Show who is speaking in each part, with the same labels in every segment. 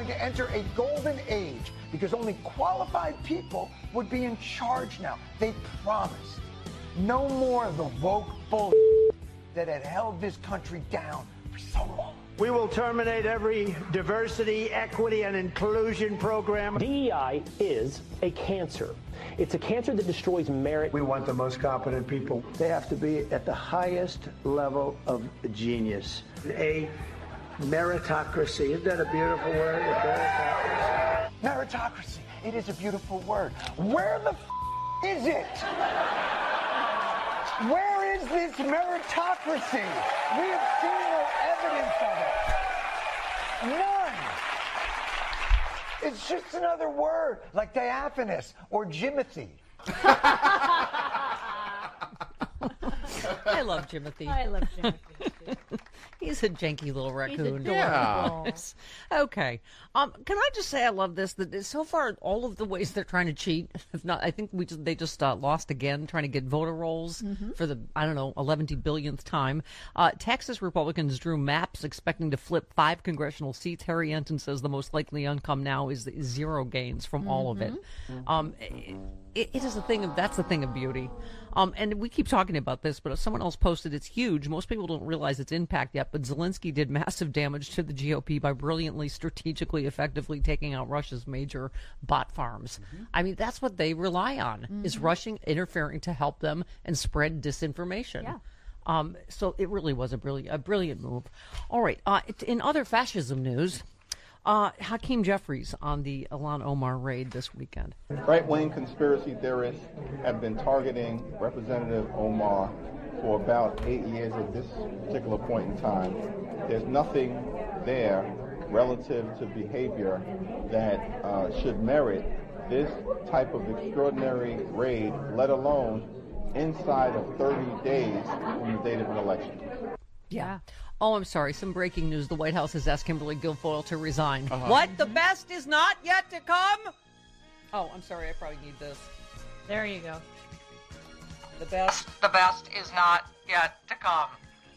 Speaker 1: to enter a golden age because only qualified people would be in charge now. They promised no more of the woke bull that had held this country down for so long.
Speaker 2: We will terminate every diversity, equity, and inclusion program.
Speaker 3: DEI is a cancer. It's a cancer that destroys merit.
Speaker 2: We want the most competent people. They have to be at the highest level of genius. A meritocracy. Isn't that a beautiful word? A meritocracy.
Speaker 1: Meritocracy. It is a beautiful word. Where the is it? Where is this meritocracy? We have seen no evidence of it. None. It's just another word, like diaphanous or Jimothy.
Speaker 4: I love Jimothy.
Speaker 5: I love Jimothy.
Speaker 4: He's a janky little raccoon.
Speaker 5: He's adorable.
Speaker 4: Yes. Okay. Can I just say I love this? That so far, all of the ways they're trying to cheat, if not, I think they just lost again, trying to get voter rolls for the 11 billionth time. Texas Republicans drew maps expecting to flip 5 congressional seats. Harry Enton says the most likely outcome now is zero gains from all of it. It is a thing of that's the thing of beauty. And we keep talking about this, but someone else posted it's huge. Most people don't realize its impact yet, but Zelensky did massive damage to the GOP by brilliantly, strategically, effectively taking out Russia's major bot farms. I mean, that's what they rely on, is Russian interfering to help them and spread disinformation. Yeah. So it really was a brilliant move. All right. In other fascism news, Hakeem Jeffries on the Ilhan Omar raid this weekend.
Speaker 6: Right-wing conspiracy theorists have been targeting Representative Omar for about 8 years at this particular point in time. There's nothing there relative to behavior that should merit this type of extraordinary raid, let alone inside of 30 days from the date of an election.
Speaker 4: Yeah. Oh, I'm sorry. Some breaking news. The White House has asked Kimberly Guilfoyle to resign. What? The best is not yet to come? Oh, I'm sorry. I probably need this.
Speaker 5: There you go.
Speaker 4: The best is not yet to come.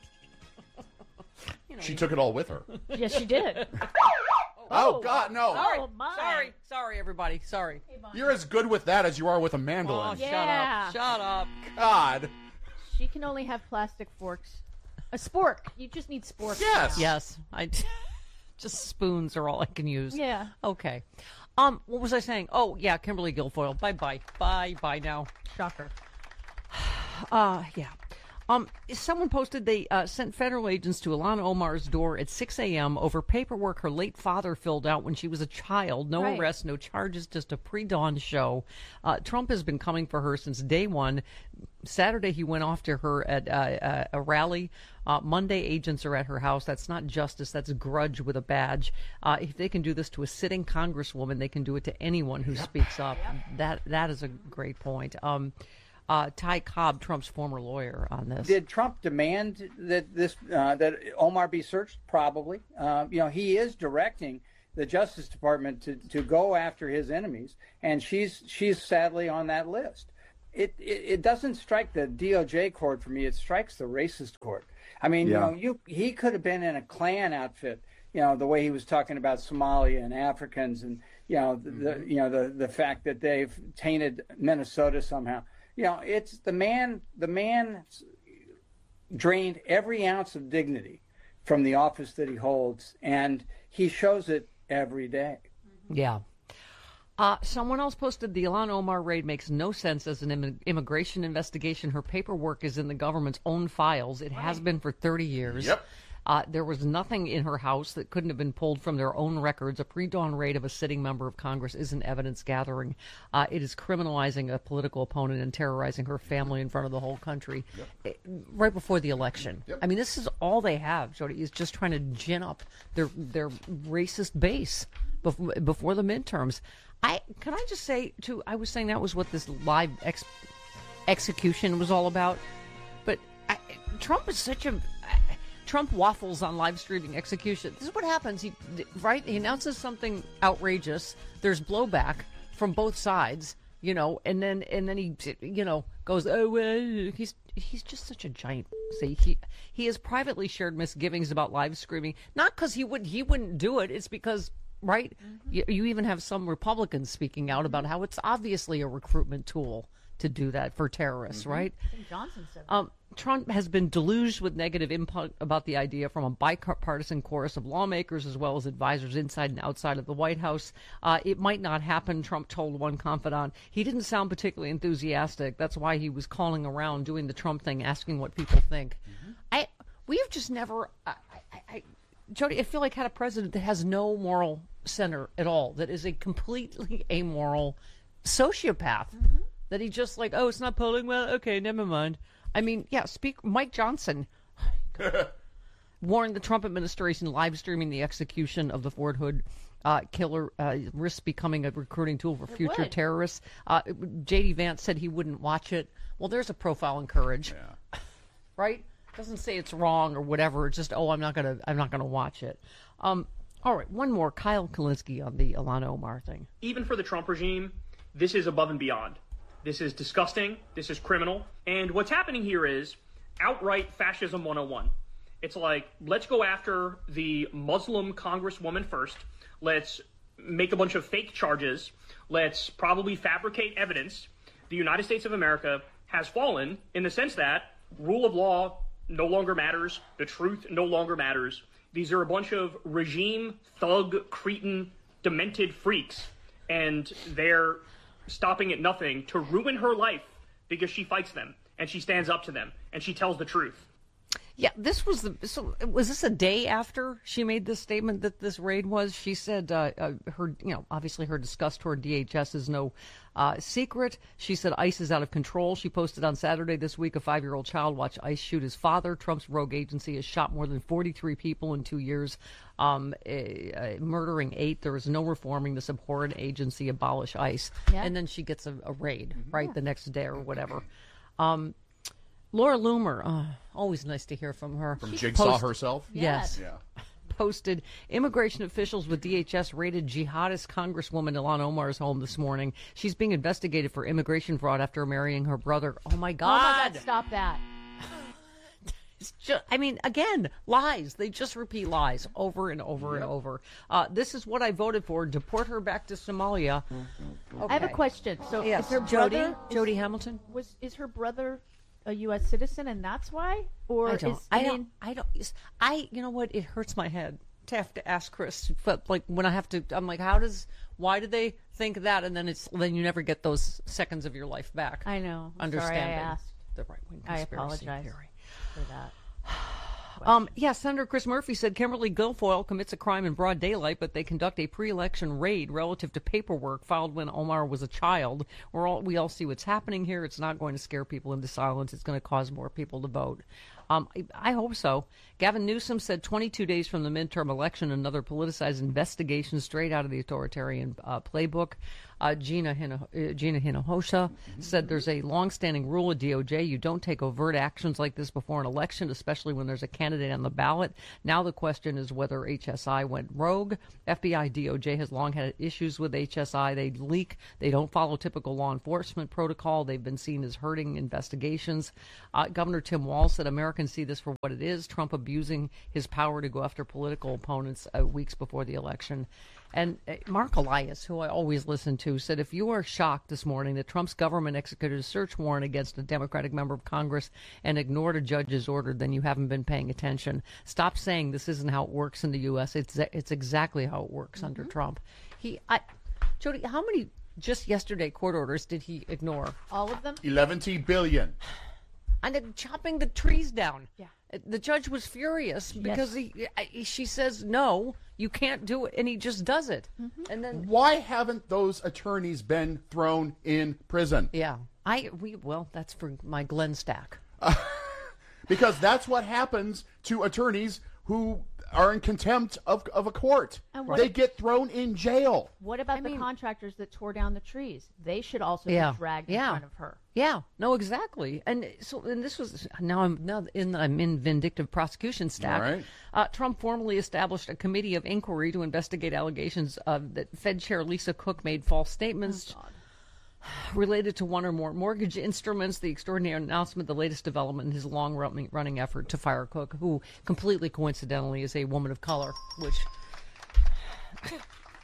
Speaker 7: She took it all with her.
Speaker 5: Yes, she did.
Speaker 7: Oh, God, no.
Speaker 4: Sorry.
Speaker 5: Oh, my.
Speaker 4: Sorry, everybody. Sorry.
Speaker 7: You're as good with that as you are with a mandolin.
Speaker 4: Oh,
Speaker 5: Yeah.
Speaker 4: Shut up.
Speaker 7: God.
Speaker 5: She can only have plastic forks. A spork. You just need sporks.
Speaker 7: Yes.
Speaker 5: now.
Speaker 4: Yes. Just spoons are all I can use.
Speaker 5: Yeah.
Speaker 4: Okay. What was I saying? Oh, yeah, Kimberly Guilfoyle. Bye-bye. Bye now.
Speaker 5: Shocker.
Speaker 4: Yeah. Someone posted they sent federal agents to Ilhan Omar's door at 6 a.m. over paperwork her late father filled out when she was a child. No
Speaker 5: Right.
Speaker 4: arrests, no charges, just a pre-dawn show. Trump has been coming for her since day one. Saturday, he went off to her at a rally. Monday, agents are at her house. That's not justice. That's a grudge with a badge. If they can do this to a sitting congresswoman, they can do it to anyone who speaks up. That is a great point. Ty Cobb, Trump's former lawyer, on this.
Speaker 8: Did Trump demand that that Omar be searched? Probably. He is directing the Justice Department to go after his enemies, and she's sadly on that list. It doesn't strike the DOJ chord for me. It strikes the racist chord. I mean, he could have been in a Klan outfit. The way he was talking about Somalia and Africans, and the fact that they've tainted Minnesota somehow. It's the man drained every ounce of dignity from the office that he holds, and he shows it every day.
Speaker 4: Yeah. Someone else posted the Ilhan Omar raid makes no sense as an immigration investigation. Her paperwork is in the government's own files. It has been for 30 years.
Speaker 7: Yep.
Speaker 4: There was nothing in her house that couldn't have been pulled from their own records. A pre-dawn raid of a sitting member of Congress isn't evidence gathering. It is criminalizing a political opponent and terrorizing her family in front of the whole country right before the election. Yep. I mean, this is all they have, Jody, is just trying to gin up their racist base before the midterms. Can I just say, too, I was saying that was what this live execution was all about. But Trump is such a... Trump waffles on live streaming execution. This is what happens. He announces something outrageous. There's blowback from both sides, and then he, goes, oh, well, he's just such a giant. See, he has privately shared misgivings about live streaming, not because he wouldn't do it. It's because right? You even have some Republicans speaking out about how it's obviously a recruitment tool to do that for terrorists, right?
Speaker 5: I think Johnson said that.
Speaker 4: Trump has been deluged with negative input about the idea from a bipartisan chorus of lawmakers as well as advisors inside and outside of the White House. It might not happen, Trump told one confidant. He didn't sound particularly enthusiastic. That's why he was calling around, doing the Trump thing, asking what people think. We've just never, Jody, I feel like had a president that has no moral center at all, that is a completely amoral sociopath. That he just like, oh, it's not polling well? Okay, never mind. I mean, yeah, Mike Johnson warned the Trump administration live streaming the execution of the Fort Hood killer risks becoming a recruiting tool for future terrorists. J.D. Vance said he wouldn't watch it. Well, there's a profile in courage, right? Doesn't say it's wrong or whatever. It's just, I'm not gonna watch it. All right, one more. Kyle Kalinske on the Ilhan Omar thing.
Speaker 9: Even for the Trump regime, this is above and beyond. This is disgusting. This is criminal. And what's happening here is outright fascism 101. It's like, let's go after the Muslim congresswoman first. Let's make a bunch of fake charges. Let's probably fabricate evidence. The United States of America has fallen in the sense that rule of law no longer matters. The truth no longer matters. These are a bunch of regime, thug, cretin, demented freaks. And they're stopping at nothing to ruin her life because she fights them and she stands up to them and she tells the truth.
Speaker 4: Yeah, was this a day after she made this statement that this raid was? She said obviously her disgust toward DHS is no secret. She said ICE is out of control. She posted on Saturday this week a 5-year-old child watched ICE shoot his father. Trump's rogue agency has shot more than 43 people in 2 years, murdering 8. There is no reforming this abhorrent agency. Abolish ICE. Yeah. And then she gets a raid, right, the next day or whatever. Laura Loomer, always nice to hear from her.
Speaker 7: From Jigsaw herself?
Speaker 4: Yes.
Speaker 7: Yeah.
Speaker 4: Posted, immigration officials with DHS raided jihadist Congresswoman Ilhan Omar's home this morning. She's being investigated for immigration fraud after marrying her brother. Oh, my God.
Speaker 5: Oh, my God, stop that.
Speaker 4: It's just, again, lies. They just repeat lies over and over and over. This is what I voted for. Deport her back to Somalia.
Speaker 5: Okay. I have a question. So
Speaker 4: yes.
Speaker 5: Is her brother...
Speaker 4: Jody Hamilton?
Speaker 5: Is her brother... a U.S. citizen, and that's why? Or
Speaker 4: you know what? It hurts my head to have to ask Chris. But like when I have to, I'm like, why do they think that? And then then you never get those seconds of your life back.
Speaker 5: I know.
Speaker 4: Understanding
Speaker 5: Sorry, I asked.
Speaker 4: The right-wing
Speaker 5: I
Speaker 4: conspiracy
Speaker 5: apologize
Speaker 4: theory.
Speaker 5: for that.
Speaker 4: Senator Chris Murphy said Kimberly Guilfoyle commits a crime in broad daylight, but they conduct a pre-election raid relative to paperwork filed when Omar was a child. We all see what's happening here. It's not going to scare people into silence. It's going to cause more people to vote. I hope so. Gavin Newsom said 22 days from the midterm election, another politicized investigation straight out of the authoritarian playbook. Gina Hinojosa said there's a longstanding rule at DOJ. You don't take overt actions like this before an election, especially when there's a candidate on the ballot. Now the question is whether HSI went rogue. FBI DOJ has long had issues with HSI. They leak. They don't follow typical law enforcement protocol. They've been seen as hurting investigations. Governor Tim Walz said Americans see this for what it is, Trump abusing his power to go after political opponents weeks before the election. And Mark Elias, who I always listen to, said, if you are shocked this morning that Trump's government executed a search warrant against a Democratic member of Congress and ignored a judge's order, then you haven't been paying attention. Stop saying this isn't how it works in the U.S. It's exactly how it works under Trump. Jody, how many just yesterday court orders did he ignore?
Speaker 5: All of them?
Speaker 7: 11 billion.
Speaker 4: And then chopping the trees down.
Speaker 5: Yeah.
Speaker 4: The judge was furious because she says, no, you can't do it, and he just does it. Mm-hmm. And then
Speaker 7: why haven't those attorneys been thrown in prison?
Speaker 4: Yeah. That's for my Glenn Stack.
Speaker 7: Because that's what happens to attorneys who are in contempt of a court. They get thrown in jail.
Speaker 5: What about the contractors that tore down the trees? They should also be dragged in front of her.
Speaker 4: Yeah, no, exactly. And this was I'm in vindictive prosecution stack. Right. Trump formally established a committee of inquiry to investigate allegations that Fed Chair Lisa Cook made false statements. Oh, God. Related to one or more mortgage instruments. The extraordinary announcement, the latest development in his long-running effort to fire Cook, who completely coincidentally is a woman of color, which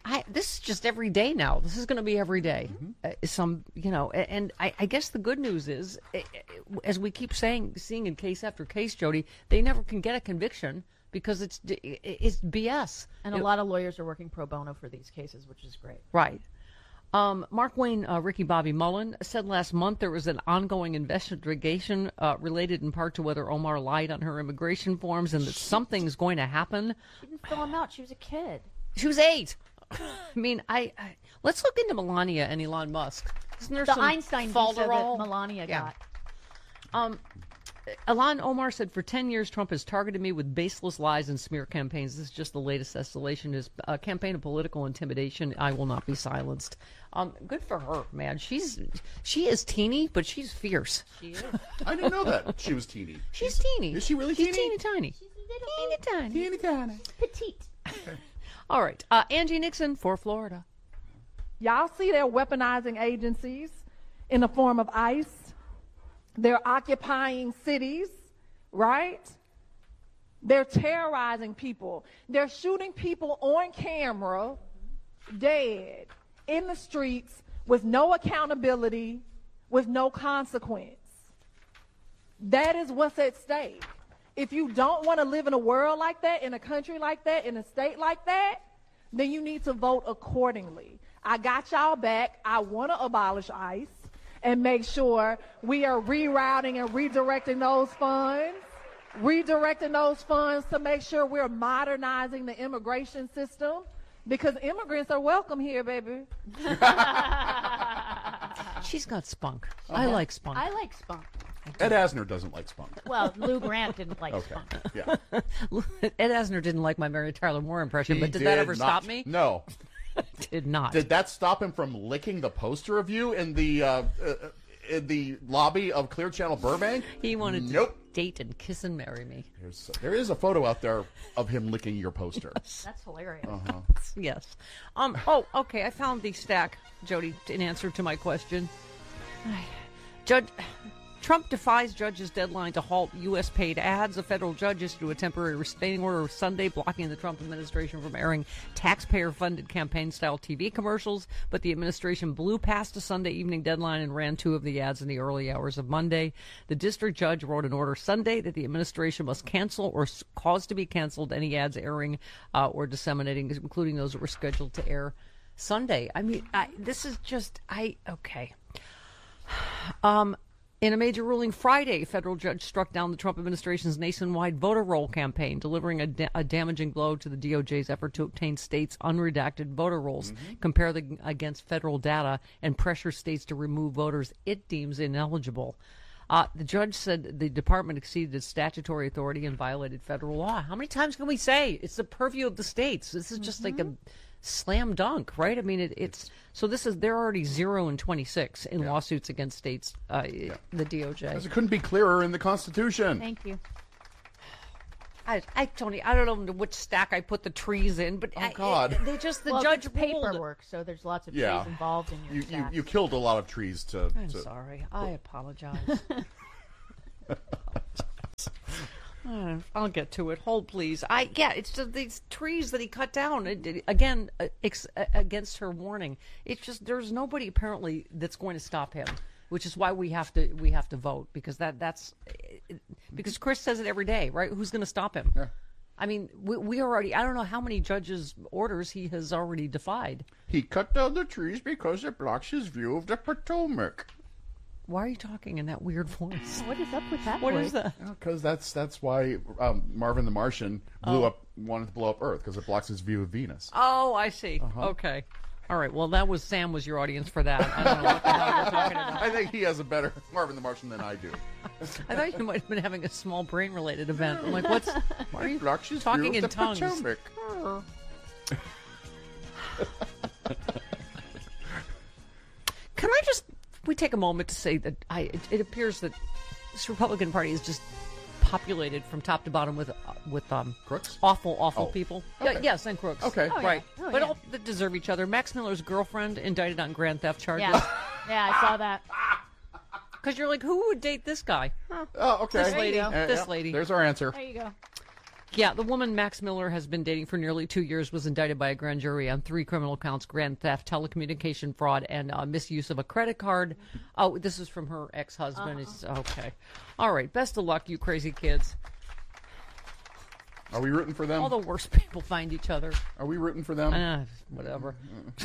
Speaker 4: this is just every day now. This is going to be every day. And I guess the good news is, as we keep seeing in case after case, Jody, they never can get a conviction because it's BS.
Speaker 5: And a lot of lawyers are working pro bono for these cases, which is great.
Speaker 4: Right. Mark Wayne, Ricky Bobby Mullen said last month there was an ongoing investigation related in part to whether Omar lied on her immigration forms and that something's going to happen.
Speaker 5: She didn't fill them out. She was a kid.
Speaker 4: She was 8. I mean, let's look into Melania and Elon Musk. Isn't there some
Speaker 5: Einstein visa that Melania got?
Speaker 4: Ilhan Omar said, for 10 years, Trump has targeted me with baseless lies and smear campaigns. This is just the latest escalation. His campaign of political intimidation. I will not be silenced. Good for her, man. She is teeny, but she's fierce.
Speaker 5: She is.
Speaker 7: I didn't know that she was teeny.
Speaker 4: She's teeny.
Speaker 7: Is she really
Speaker 4: She's
Speaker 7: teeny?
Speaker 4: Teeny tiny.
Speaker 5: Teeny tiny. Petite.
Speaker 7: Okay.
Speaker 4: All right. Angie Nixon for Florida.
Speaker 10: Y'all see they're weaponizing agencies in the form of ICE. They're occupying cities, right? They're terrorizing people. They're shooting people on camera, dead, in the streets, with no accountability, with no consequence. That is what's at stake. If you don't want to live in a world like that, in a country like that, in a state like that, then you need to vote accordingly. I got y'all back. I want to abolish ICE and make sure we are rerouting and redirecting those funds to make sure we're modernizing the immigration system, because immigrants are welcome here, baby.
Speaker 4: She's got spunk. I like spunk.
Speaker 5: I like spunk.
Speaker 7: Ed Asner doesn't like spunk.
Speaker 5: Well, Lou Grant didn't like
Speaker 7: Okay.
Speaker 5: spunk.
Speaker 7: Yeah.
Speaker 4: Ed Asner didn't like my Mary Tyler Moore impression,
Speaker 7: He
Speaker 4: but did that ever
Speaker 7: not.
Speaker 4: stop me?
Speaker 7: No.
Speaker 4: Did not.
Speaker 7: Did that stop him from licking the poster of you in the lobby of Clear Channel Burbank?
Speaker 4: He wanted to date and kiss and marry me.
Speaker 7: There is a photo out there of him licking your poster.
Speaker 5: That's hilarious.
Speaker 7: Uh-huh.
Speaker 4: Yes. Okay. I found the stack, Jody, in answer to my question. Trump defies judge's deadline to halt U.S. paid ads. A federal judge issued a temporary restraining order Sunday blocking the Trump administration from airing taxpayer-funded campaign-style TV commercials, but the administration blew past a Sunday evening deadline and ran 2 of the ads in the early hours of Monday. The district judge wrote an order Sunday that the administration must cancel or cause to be canceled any ads airing or disseminating, including those that were scheduled to air Sunday. I mean, this is just, okay. In a major ruling Friday, a federal judge struck down the Trump administration's nationwide voter roll campaign, delivering a damaging blow to the DOJ's effort to obtain states' unredacted voter rolls, compare them against federal data, and pressure states to remove voters it deems ineligible. The judge said the department exceeded its statutory authority and violated federal law. How many times can we say it's the purview of the states? This is just like a slam dunk, right? I mean, they're already 0-26 in lawsuits against states, the DOJ.
Speaker 7: Because it couldn't be clearer in the Constitution.
Speaker 5: Thank you.
Speaker 4: Tony, I don't know which stack I put the trees in, but
Speaker 7: God.
Speaker 4: They just
Speaker 5: Well,
Speaker 4: judge
Speaker 5: it's paperwork, so there's lots of trees involved in your stacks.
Speaker 7: You killed a lot of trees to.
Speaker 4: I'm sorry. I apologize. I'll get to it. Hold, please. It's just these trees that he cut down again against her warning. It's just there's nobody apparently that's going to stop him, which is why we have to vote, because that's because Chris says it every day, right? Who's going to stop him?
Speaker 7: Yeah.
Speaker 4: I mean, we already. I don't know how many judges' orders he has already defied.
Speaker 7: He cut down the trees because it blocks his view of the Potomac.
Speaker 4: Why are you talking in that weird voice?
Speaker 5: What is up with that
Speaker 4: What
Speaker 5: voice?
Speaker 4: is that?
Speaker 7: Because that's why Marvin the Martian wanted to blow up Earth, because it blocks his view of Venus.
Speaker 4: Oh, I see. Okay. All right. Well, Sam was your audience for that. I don't know what the hell you're talking about.
Speaker 7: I think he has a better Marvin the Martian than I do.
Speaker 4: I thought you might have been having a small brain-related event. I'm like, why are you
Speaker 7: blocks his
Speaker 4: talking
Speaker 7: view
Speaker 4: in
Speaker 7: of the
Speaker 4: tongues?
Speaker 7: Potomac.
Speaker 4: Can I just we take a moment to say that it appears that this Republican Party is just populated from top to bottom with
Speaker 7: crooks,
Speaker 4: awful people.
Speaker 7: Okay.
Speaker 4: Yes, and crooks.
Speaker 7: Okay,
Speaker 4: right.
Speaker 5: Oh,
Speaker 4: but
Speaker 5: yeah.
Speaker 4: all that deserve each other. Max Miller's girlfriend indicted on grand theft charges.
Speaker 5: Yeah, I saw that.
Speaker 4: Because you're like, who would date this guy?
Speaker 7: Oh, okay.
Speaker 4: This lady.
Speaker 5: There you go.
Speaker 4: This lady.
Speaker 7: There's our answer.
Speaker 5: There you go.
Speaker 4: Yeah, the woman Max Miller has been dating for nearly 2 years was indicted by a grand jury on 3 criminal counts: grand theft, telecommunication fraud, and misuse of a credit card. Oh, this is from her ex-husband. It's okay. All right. Best of luck, you crazy kids.
Speaker 7: Are we rooting for them?
Speaker 4: All the worst people find each other.
Speaker 7: Are we rooting for them?
Speaker 4: Whatever.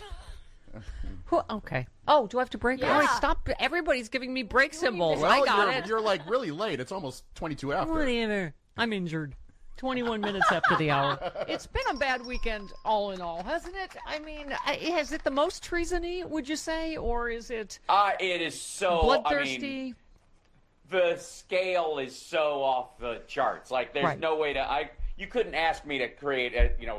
Speaker 4: Okay. Oh, do I have to break?
Speaker 5: Yeah.
Speaker 4: All right, stop. Everybody's giving me break symbols.
Speaker 7: Well,
Speaker 4: I got it.
Speaker 7: You're like really late. It's almost 22 after.
Speaker 4: Whatever. I'm injured. 21 minutes after the hour. It's been a bad weekend, all in all, hasn't it? I mean, has it the most treason-y, would you say, or is it?
Speaker 11: It is so
Speaker 4: bloodthirsty.
Speaker 11: I mean, the scale is so off the charts. Like, there's no way to. You couldn't ask me to create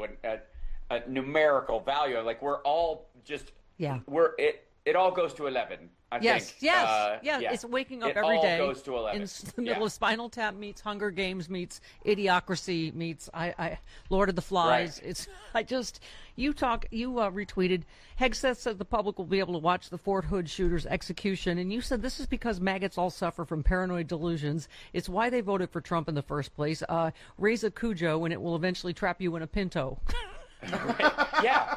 Speaker 11: a numerical value. Like, we're all just. Yeah. It all goes to 11. I think.
Speaker 4: Yes. It's waking up every day.
Speaker 11: It all goes to 11.
Speaker 4: In the middle of Spinal Tap meets Hunger Games meets Idiocracy meets Lord of the Flies. Right. You retweeted. Hegseth said the public will be able to watch the Fort Hood shooter's execution, and you said this is because maggots all suffer from paranoid delusions. It's why they voted for Trump in the first place. Raise a Cujo, and it will eventually trap you in a Pinto.
Speaker 11: Yeah.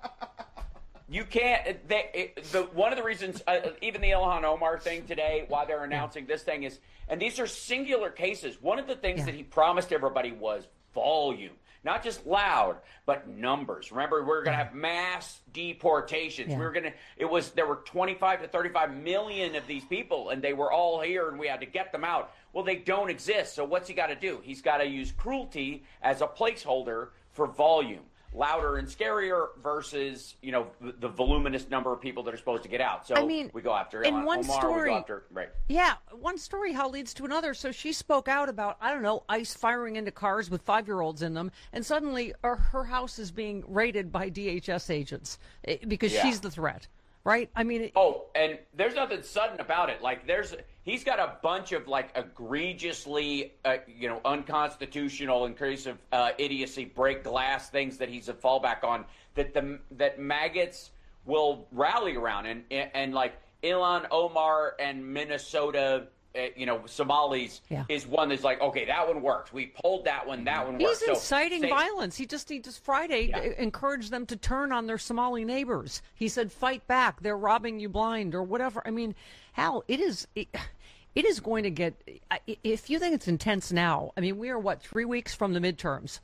Speaker 11: You can't. One of the reasons, even the Ilhan Omar thing today, why they're announcing this thing is, and these are singular cases. One of the things that he promised everybody was volume, not just loud, but numbers. Remember, we were going to have mass deportations. Yeah. There were 25 to 35 million of these people, and they were all here, and we had to get them out. Well, they don't exist. So what's he got to do? He's got to use cruelty as a placeholder for volume. Louder and scarier versus, the voluminous number of people that are supposed to get out. So we go after Ilhan
Speaker 4: in one
Speaker 11: Omar,
Speaker 4: story,
Speaker 11: we go after, right.
Speaker 4: Yeah, one story how leads to another. So she spoke out about, ICE firing into cars with 5-year-olds in them, and suddenly her house is being raided by DHS agents because she's the threat. Right? I mean...
Speaker 11: and there's nothing sudden about it. Like, he's got a bunch of, egregiously, unconstitutional and case of idiocy, break glass things that he's a fallback on that maggots will rally around. And Ilhan Omar and Minnesota... Somalis is one that's like, okay, that one worked. We pulled that one. That one worked.
Speaker 4: He's inciting violence. He just Friday encouraged them to turn on their Somali neighbors. He said, fight back. They're robbing you blind or whatever. I mean, Hal, it is going to get, if you think it's intense now, I mean, we are 3 weeks from the midterms.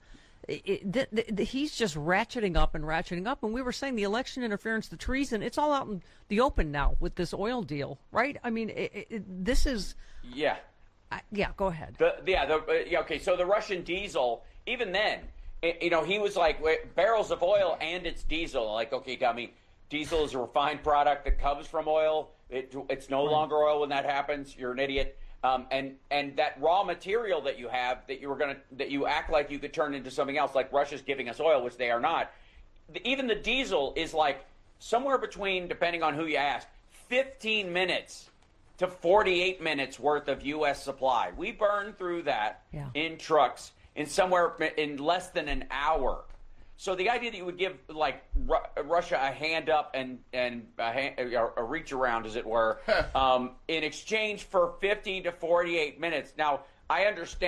Speaker 4: He's just ratcheting up. And we were saying the election interference, the treason, it's all out in the open now with this oil deal, right? I mean, this is...
Speaker 11: Yeah.
Speaker 4: Go ahead.
Speaker 11: Okay, so the Russian diesel, even then, he was like, barrels of oil and it's diesel. Like, okay, dummy, diesel is a refined product that comes from oil. It's no longer oil when that happens. You're an idiot. And that raw material that you have that you act like you could turn into something else, like Russia's giving us oil, which they are not. Even the diesel is like somewhere between, depending on who you ask, 15 minutes to 48 minutes worth of U.S. supply. We burn through that in trucks in less than an hour. So the idea that you would give Russia a hand up and a reach around, as it were, in exchange for 15 to 48 minutes. Now, I understand